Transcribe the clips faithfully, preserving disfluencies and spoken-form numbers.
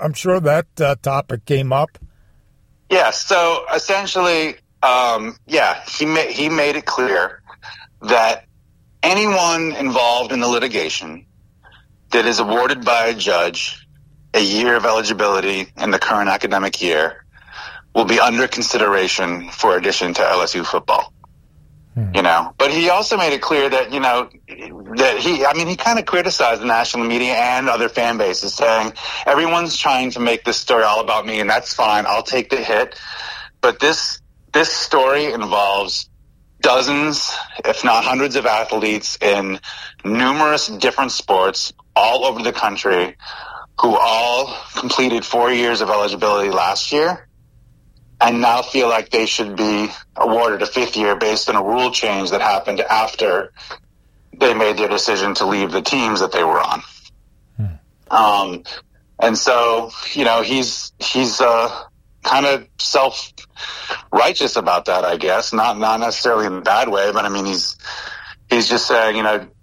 I'm sure that uh, topic came up. Yeah, so essentially, um, yeah, he, ma- he made it clear that anyone involved in the litigation that is awarded by a judge a year of eligibility in the current academic year will be under consideration for addition to L S U football. Hmm. You know, but he also made it clear that, you know, that he, I mean, he kind of criticized the national media and other fan bases, saying everyone's trying to make this story all about me, and that's fine. I'll take the hit. But this, this story involves dozens, if not hundreds of athletes in numerous different sports all over the country who all completed four years of eligibility last year and now feel like they should be awarded a fifth year based on a rule change that happened after they made their decision to leave the teams that they were on. Hmm. Um, and so, you know, he's he's uh, kind of self-righteous about that, I guess. Not not necessarily in a bad way, but I mean, he's he's just saying, you know,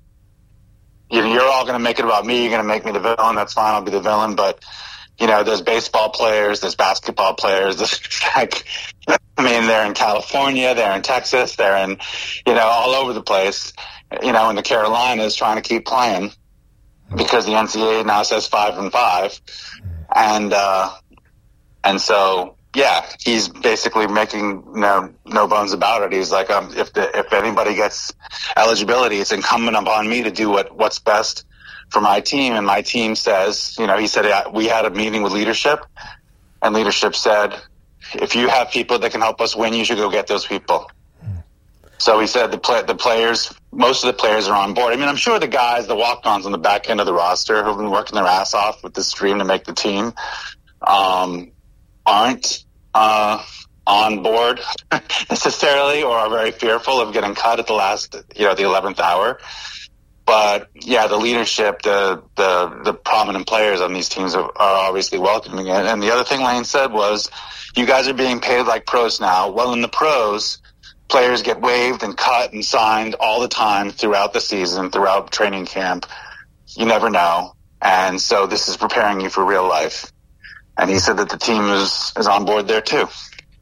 you know, you're all going to make it about me. You're going to make me the villain. That's fine. I'll be the villain. But you know, there's baseball players, there's basketball players. There's like, I mean, they're in California, they're in Texas, they're in, you know, all over the place. You know, in the Carolinas, trying to keep playing because the N C double A now says five and five, and uh, and so yeah, he's basically making no no bones about it. He's like, um, if the if anybody gets eligibility, it's incumbent upon me to do what what's best for my team. And my team says, you know, he said, yeah, we had a meeting with leadership, and leadership said, if you have people that can help us win, you should go get those people. So he said the play, the players, most of the players are on board. I mean, I'm sure the guys, the walk-ons on the back end of the roster who've been working their ass off with this dream to make the team, um, aren't uh, on board necessarily, or are very fearful of getting cut at the last, you know, the eleventh hour. But yeah, the leadership, the the the prominent players on these teams are, are obviously welcoming it. And the other thing Lane said was, you guys are being paid like pros now. Well, in the pros, players get waived and cut and signed all the time throughout the season, throughout training camp. You never know. And so this is preparing you for real life. And he said that the team is, is on board there too.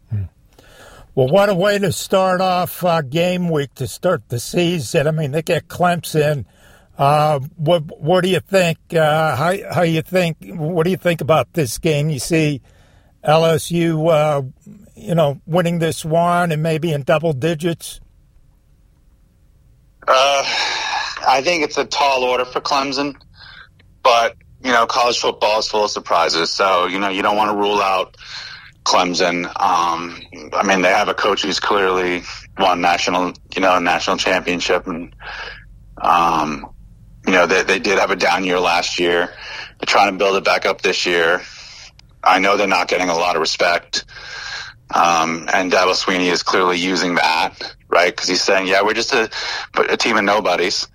Well, what a way to start off uh, game week, to start the season. I mean, they get Clemson. Uh, what what do you think? Uh, how how you think? What do you think about this game? You see L S U, uh, you know, winning this one and maybe in double digits. Uh, I think it's a tall order for Clemson, but you know, college football is full of surprises. So you know, you don't want to rule out Clemson. Um, I mean, they have a coach who's clearly won national, you know, national championship, and um, you know, they they did have a down year last year. They're trying to build it back up this year. I know they're not getting a lot of respect, um, and Dabo Swinney is clearly using that, right? Because he's saying, "Yeah, we're just a, a team of nobodies."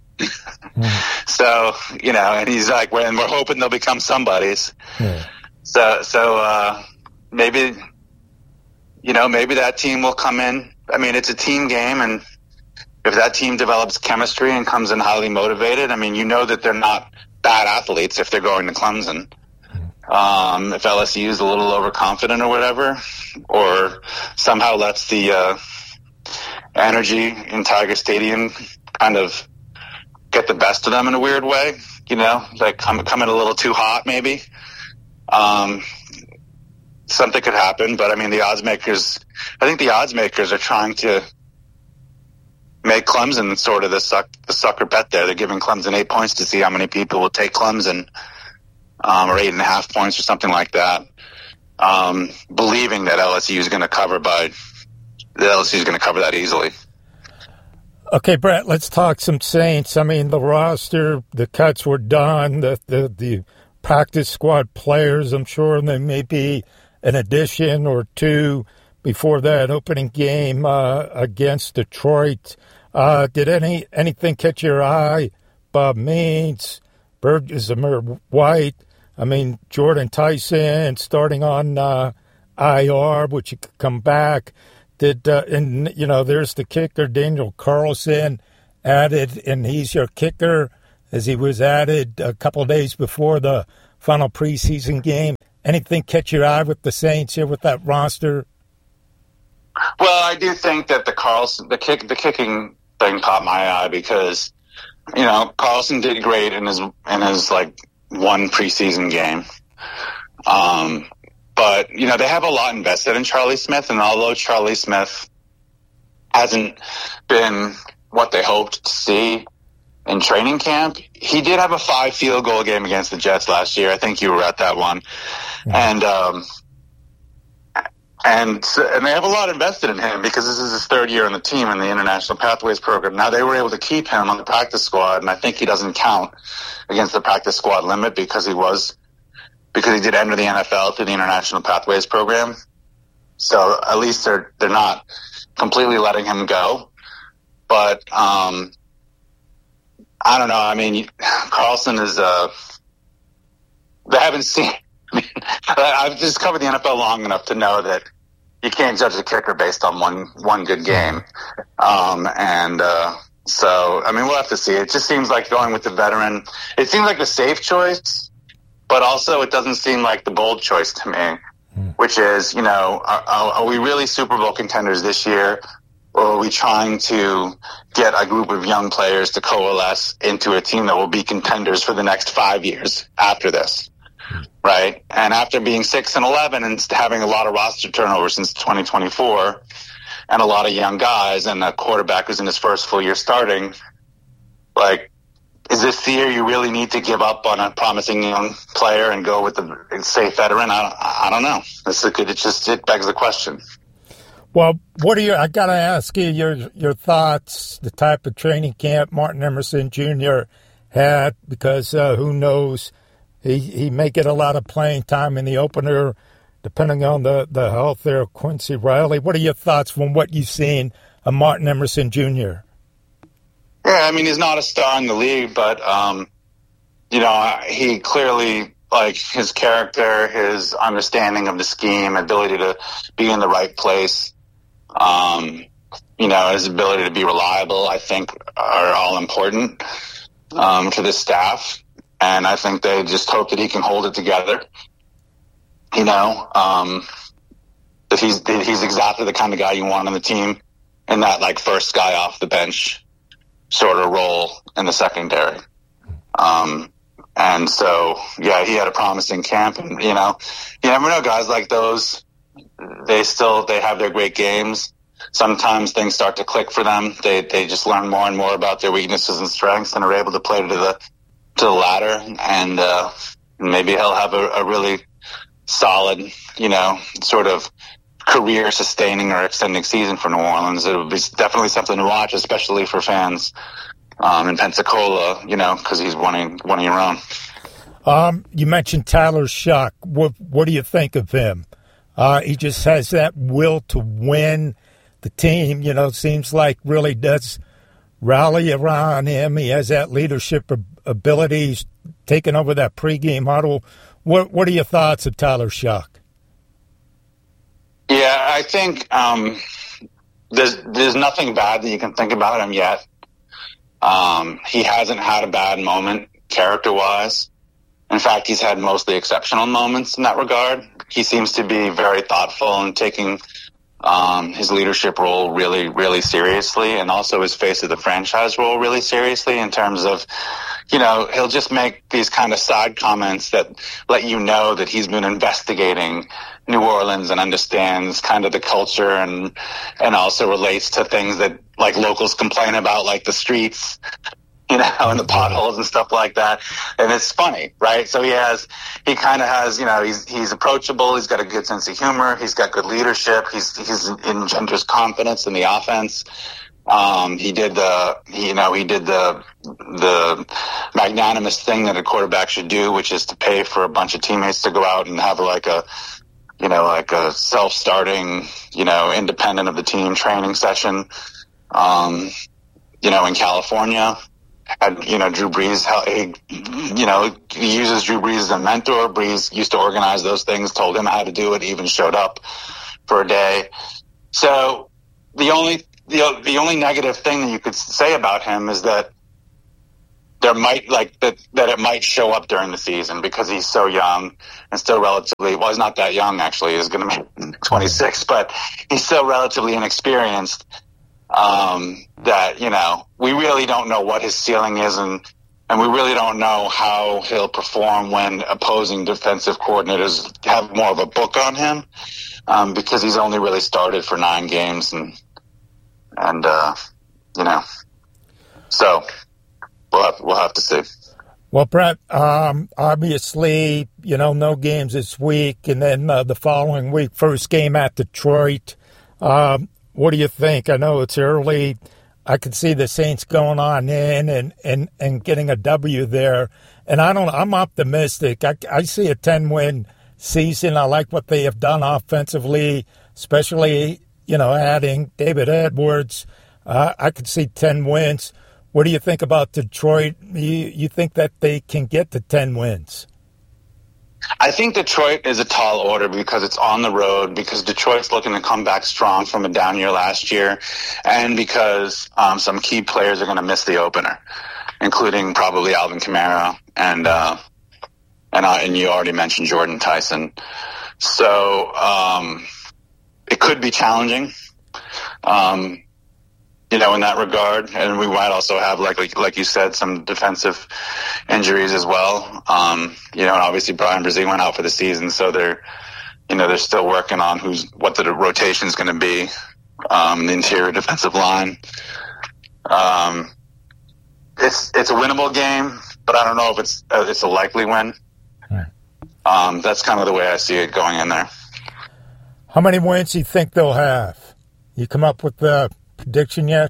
mm. So you know, and he's like, "We're and we're hoping they'll become somebodies." Yeah. So so. Uh, Maybe, you know, maybe that team will come in. I mean, it's a team game, and if that team develops chemistry and comes in highly motivated, I mean, you know that they're not bad athletes if they're going to Clemson. Um, if L S U is a little overconfident or whatever, or somehow lets the uh, energy in Tiger Stadium kind of get the best of them in a weird way, you know, like come, come in a little too hot maybe. Um, Something could happen, but I mean, the odds makers, I think the odds makers are trying to make Clemson sort of the, suck, the sucker bet there. They're giving Clemson eight points to see how many people will take Clemson, um, or eight and a half points or something like that, um, believing that L S U is going to cover by, that L S U is going to cover that easily. Okay, Brett, let's talk some Saints. I mean, the roster, the cuts were done, the, the, the practice squad players, I'm sure they may be an addition or two before that opening game uh, against Detroit. Uh, did any anything catch your eye? Bob Means, Burgess, Amir White, I mean, Jordan Tyson starting on uh, I R, which he could come back. Did uh, and you know, there's the kicker, Daniel Carlson, added, and he's your kicker, as he was added a couple of days before the final preseason game. anything catch your eye with the Saints here with that roster? Well, I do think that the Carlson, the kick, the kicking thing caught my eye because, you know, Carlson did great in his in his like one preseason game. Um, but you know, they have a lot invested in Charlie Smith, and although Charlie Smith hasn't been what they hoped to see in training camp, he did have a five field goal game against the Jets last year. I think you were at that one, yeah. and um, and and they have a lot invested in him because this is his third year on the team in the International Pathways program. Now they were able to keep him on the practice squad, and I think he doesn't count against the practice squad limit because he was because he did enter the N F L through the International Pathways program. So at least they're they're not completely letting him go. But um, I don't know. I mean, Carlson is uh, they haven't seen. I mean, I've just covered the N F L long enough to know that you can't judge a kicker based on one one good game. Um, and uh, so, I mean, we'll have to see. It just seems like going with the veteran. It seems like the safe choice, but also it doesn't seem like the bold choice to me. Which is, you know, are, are we really Super Bowl contenders this year, or are we trying to get a group of young players to coalesce into a team that will be contenders for the next five years after this, right? And after being six and eleven and having a lot of roster turnover since twenty twenty-four, and a lot of young guys, and a quarterback who's in his first full year starting, like, is this the year you really need to give up on a promising young player and go with the safe veteran? I, I don't know. This is good. It just it begs the question. Well, what are your? I got to ask you your your thoughts. The type of training camp Martin Emerson Junior had, because uh, who knows, he he may get a lot of playing time in the opener, depending on the the health there of Quincy Riley. What are your thoughts from what you've seen of Martin Emerson Junior? Yeah, I mean, he's not a star in the league, but, um, you know, he clearly, like, his character, his understanding of the scheme, ability to be in the right place, um, you know, his ability to be reliable, I think, are all important um, to this staff. And I think they just hope that he can hold it together, you know, um, that he's, that he's exactly the kind of guy you want on the team, and that, like, first guy off the bench sort of role in the secondary. Um, and so, yeah, he had a promising camp, and, you know, you never know, guys like those, they still, they have their great games. Sometimes things start to click for them. They, they just learn more and more about their weaknesses and strengths and are able to play to the, to the ladder. And, uh, maybe he'll have a, a really solid, you know, sort of career sustaining or extending season for New Orleans. It would be definitely something to watch, especially for fans um, in Pensacola, you know, because he's one of, one of your own. Um, you mentioned Tyler Shough. What, what do you think of him? Uh, he just has that will to win. The team, you know, seems like really does rally around him. He has that leadership ability. He's taking over that pregame huddle. What, what are your thoughts of Tyler Shough? Yeah, I think um, there's there's nothing bad that you can think about him yet. Um, he hasn't had a bad moment character-wise. In fact, he's had mostly exceptional moments in that regard. He seems to be very thoughtful and taking um, his leadership role really, really seriously, and also his face of the franchise role really seriously in terms of, you know, he'll just make these kind of side comments that let you know that he's been investigating New Orleans and understands kind of the culture, and and also relates to things that like locals complain about, like the streets, you know, and the potholes and stuff like that. And it's funny, right? So he has, he kind of has, you know, he's he's approachable. He's got a good sense of humor. He's got good leadership. He's he's engenders confidence in the offense. Um, he did the, you know, he did the the magnanimous thing that a quarterback should do, which is to pay for a bunch of teammates to go out and have like a, you know, like a self-starting, you know, independent of the team training session, um, you know, in California. And, you know, Drew Brees, how he, you know, he uses Drew Brees as a mentor. Brees used to organize those things, told him how to do it, even showed up for a day. So the only, the, the only negative thing that you could say about him is that there might like that that it might show up during the season because he's so young and still relatively well he's not that young actually. He's going to be twenty-six, but he's still relatively inexperienced. Um, that you know we really don't know what his ceiling is, and and we really don't know how he'll perform when opposing defensive coordinators have more of a book on him, um, because he's only really started for nine games and and uh, you know so. We'll have, we'll have to see. Well, Brett, um, obviously, you know, no games this week, and then uh, the following week, first game at Detroit. Um, what do you think? I know it's early. I could see the Saints going on in and, and, and getting a W there. And I don't. I'm optimistic. I, I see a ten-win season. I like what they have done offensively, especially, you know, adding David Edwards. Uh, I could see ten wins. What do you think about Detroit? You, you think that they can get to ten wins? I think Detroit is a tall order because it's on the road, because Detroit's looking to come back strong from a down year last year, and because um, some key players are going to miss the opener, including probably Alvin Kamara and uh, and uh, and you already mentioned Jordan Tyson. So um, it could be challenging. Um, You know, in that regard, and we might also have, like like, like you said, some defensive injuries as well. Um, you know, and obviously Brian Brzee went out for the season, so they're, you know, they're still working on who's what the rotation is going to be, um, the interior defensive line. Um, it's it's a winnable game, but I don't know if it's uh, it's a likely win. Right. Um, that's kind of the way I see it going in there. How many wins do you think they'll have? You come up with the prediction yet?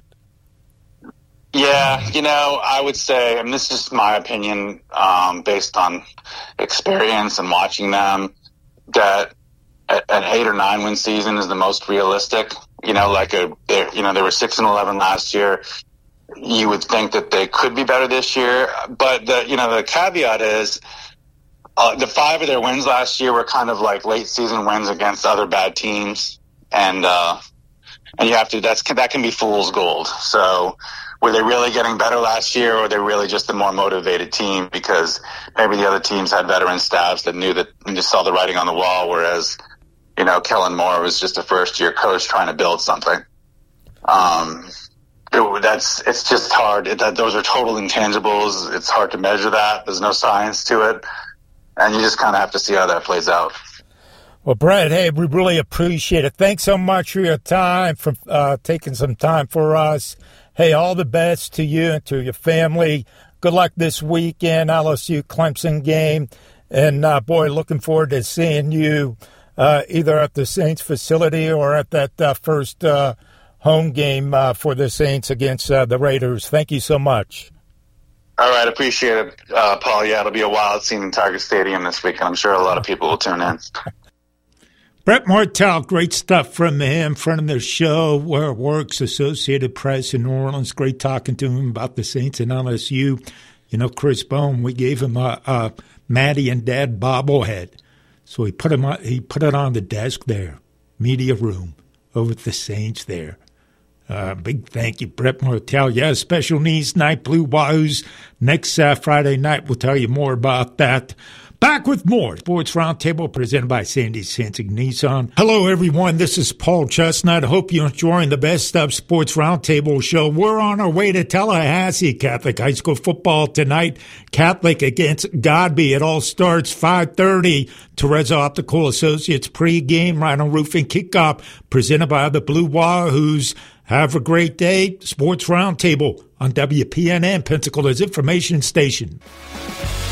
Yeah, you know, I would say, and this is my opinion, um, based on experience and watching them, that an eight or nine win season is the most realistic. You know, like a, you know, they were six and eleven last year. You would think that they could be better this year, but the, you know, the caveat is uh, the five of their wins last year were kind of like late season wins against other bad teams, and uh, and you have to that's that can be fool's gold. So were they really getting better last year, or were they really just a more motivated team because maybe the other teams had veteran staffs that knew that and just saw the writing on the wall, whereas, you know, Kellen Moore was just a first-year coach trying to build something. Um, it, that's it's just hard. It, that, those are total intangibles. It's hard to measure that. There's no science to it, and you just kind of have to see how that plays out. Well, Brett, hey, we really appreciate it. Thanks so much for your time, for uh, taking some time for us. Hey, all the best to you and to your family. Good luck this weekend, L S U Clemson game. And, uh, boy, looking forward to seeing you uh, either at the Saints facility or at that uh, first uh, home game uh, for the Saints against uh, the Raiders. Thank you so much. All right, appreciate it, uh, Paul. Yeah, it'll be a wild scene in Tiger Stadium this weekend. I'm sure a lot of people will tune in. Brett Martell, great stuff from him, friend of the show, where it works, Associated Press in New Orleans. Great talking to him about the Saints and L S U. You know, Chris Bone, we gave him a, a Maddie and Dad bobblehead. So he put him on, he put it on the desk there, media room, over at the Saints there. Uh, big thank you, Brett Martell. Yeah, Special Needs Night, Blue Wahoos, next uh, Friday night. We'll tell you more about that. Back with more Sports Roundtable presented by Sandy Sansing Nissan. Hello, everyone. This is Paul Chestnut. I hope you're enjoying the Best Stuff Sports Roundtable show. We're on our way to Tallahassee Catholic High School football tonight. Catholic against Godby. It all starts five thirty. Teresa Optical Associates pregame, Rhino Roofing kickoff presented by the Blue Wahoos. Have a great day. Sports Roundtable on W P N N, Pensacola's information station.